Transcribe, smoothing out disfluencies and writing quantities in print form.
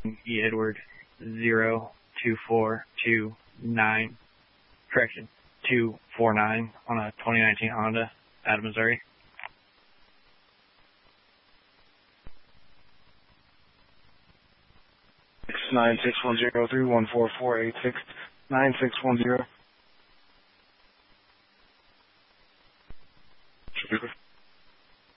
E. Edward 02429, correction, 249 on a 2019 Honda out of Missouri. It's 9610314486 9610.